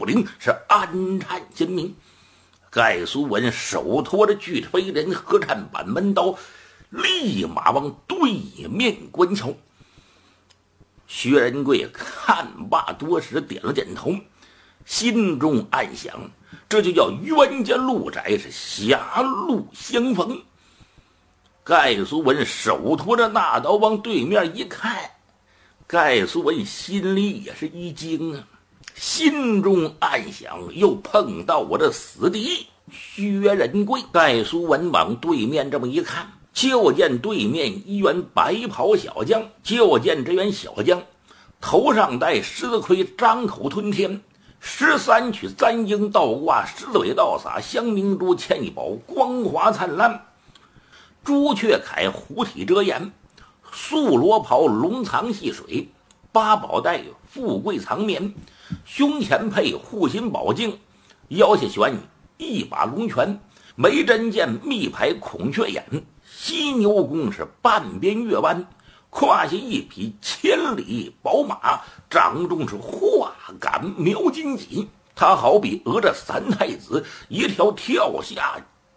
灵，是暗颤鲜明。盖苏文手托着巨飞人合战板门刀，立马往对面观瞧。薛仁贵看罢多时，点了点头，心中暗想，这就叫冤家路窄，是狭路相逢。盖苏文手托着那刀往对面一看，盖苏文心里也是一惊啊，心中暗想，又碰到我的死敌薛仁贵。盖苏文往对面这么一看，就见对面一员白袍小将，就见这员小将头上戴狮子盔，张口吞天，13曲簪缨倒挂，狮子尾倒洒，香明珠嵌一宝，光华灿烂。朱雀铠虎体遮眼，素罗袍龙藏戏水，八宝带富贵藏棉，胸前配护心宝镜，腰下悬一把龙泉，眉针剑密排孔雀眼，犀牛弓是半边月弯，胯下一匹千里宝马，掌中是画杆描金戟。他好比讹着三太子，一跳跳下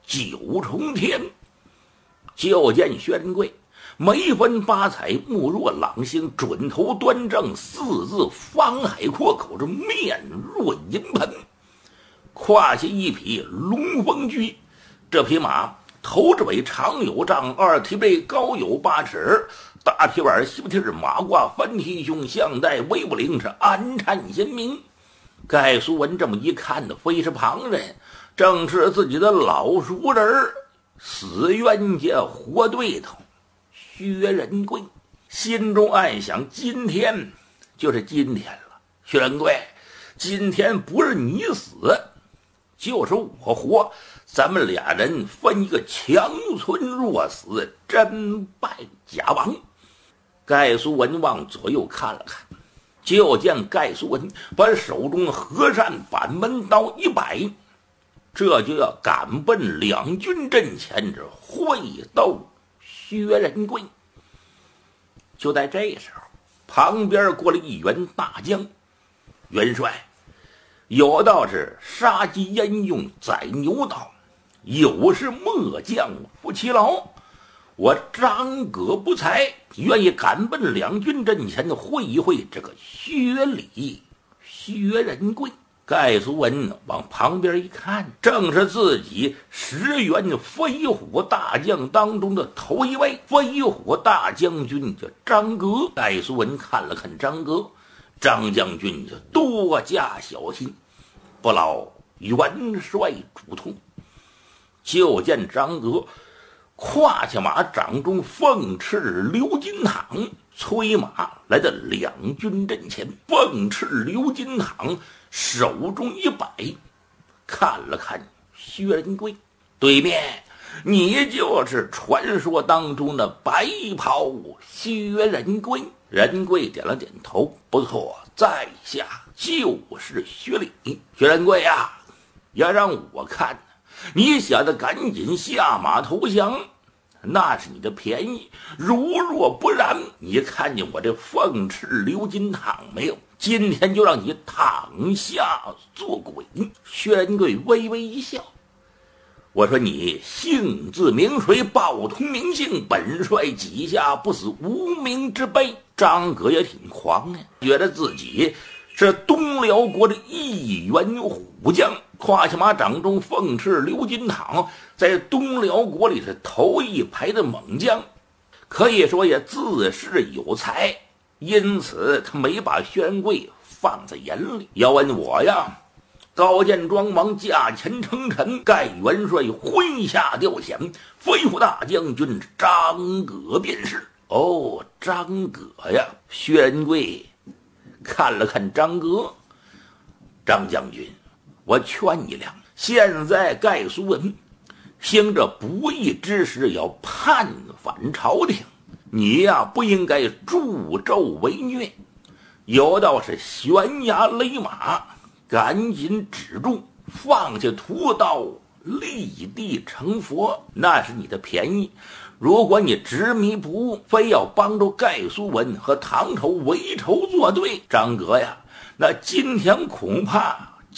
9重天。就见薛仁贵眉分八彩，目若朗星，准头端正，四字方海阔口，这面若银盆，胯下一匹龙凤驹，这匹马头至尾长有丈，2蹄背高有8尺，大蹄碗西蹄马褂翻蹄胸，项带微不灵，是暗颤鲜明。盖苏文这么一看的，非是旁人，正是自己的老熟人，死冤家活对头薛仁贵。心中暗想，今天就是今天了，薛仁贵，今天不是你死就是我活，咱们俩人分一个强存弱死，真败假亡。盖苏文往左右看了看，就见盖苏文把手中和善板门刀一摆，这就要赶奔两军阵前，这会斗薛仁贵。就在这时候，旁边过来一员大将，元帅，有道是杀鸡焉用宰牛刀，有事末将夫妻劳。我张葛不才，愿意赶奔两军阵前的会一会这个薛礼薛仁贵。盖苏文往旁边一看，正是自己10员飞虎大将当中的头一位，飞虎大将军叫张格。盖苏文看了看张格，张将军就多加小心，不劳元帅嘱托。就见张格胯下马，掌中凤翅鎏金镗，催马来到两军阵前。凤翅鎏金镗手中一摆，看了看薛仁贵，对面你就是传说当中的白袍薛仁贵。仁贵点了点头，不错，在下就是薛礼。薛仁贵啊，要让我看，你小子赶紧下马投降，那是你的便宜。如若不然，你看见我这凤翅鎏金镗没有？今天就让你躺下做鬼。薛仁贵微微一笑，我说你姓字名谁，报通名姓，本帅几下不死无名之辈。张葛也挺狂呀，觉得自己是东辽国的一员虎将，胯下马，掌中凤翅鎏金镗，在东辽国里是头一排的猛将，可以说也自恃有才，因此他没把薛仁贵放在眼里。要问我呀，高见庄王驾前称臣，盖元帅麾下调遣，飞虎大将军张葛便是。哦，张葛呀！薛仁贵看了看张葛，张将军，我劝你俩，现在盖苏文兴这不义之时，要叛反朝廷，你呀不应该助纣为虐，有道是悬崖勒马，赶紧止住，放下屠刀，立地成佛，那是你的便宜。如果你执迷不悟，非要帮助盖苏文和唐朝为仇作对，张葛呀，那今天恐怕